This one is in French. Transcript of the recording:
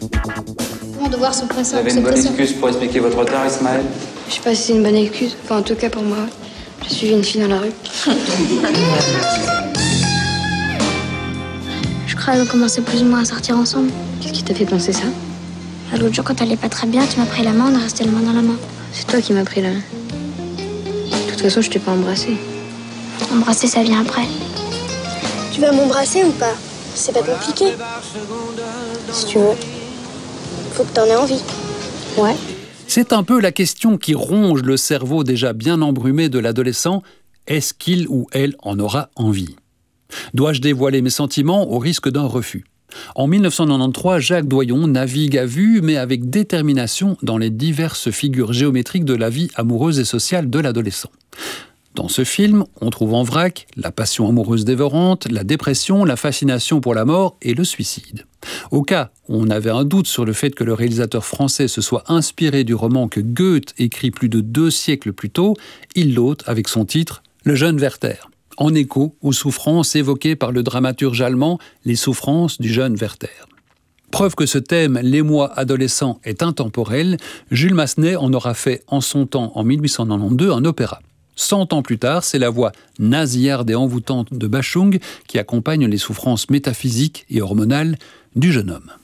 Mon devoir se presse. Vous avez une bonne excuse pour expliquer votre retard, Ismaël? Je sais pas si c'est une bonne excuse. Enfin, en tout cas pour moi. J'ai suivi une fille dans la rue. Je crois qu'on commençait plus ou moins à sortir ensemble. Qu'est-ce qui t'a fait penser ça? L'autre jour, quand t'allais pas très bien, tu m'as pris la main, on est resté la main dans la main. C'est toi qui m'as pris la main. De toute façon, je t'ai pas embrassé. Embrasser, ça vient après. Tu vas m'embrasser ou pas? C'est pas compliqué. Si tu veux. Faut que t'en aies envie. Ouais. C'est un peu la question qui ronge le cerveau déjà bien embrumé de l'adolescent. Est-ce qu'il ou elle en aura envie? Dois-je dévoiler mes sentiments au risque d'un refus? En 1993, Jacques Doyon navigue à vue, mais avec détermination, dans les diverses figures géométriques de la vie amoureuse et sociale de l'adolescent. Dans ce film, on trouve en vrac la passion amoureuse dévorante, la dépression, la fascination pour la mort et le suicide. Au cas où on avait un doute sur le fait que le réalisateur français se soit inspiré du roman que Goethe écrit plus de 2 siècles plus tôt, il l'ôte avec son titre « Le jeune Werther », en écho aux souffrances évoquées par le dramaturge allemand, les souffrances du jeune Werther. Preuve que ce thème, l'émoi adolescent, est intemporel, Jules Massenet en aura fait en son temps, en 1892, un opéra. 100 ans plus tard, c'est la voix nasillarde et envoûtante de Bachung qui accompagne les souffrances métaphysiques et hormonales du jeune homme.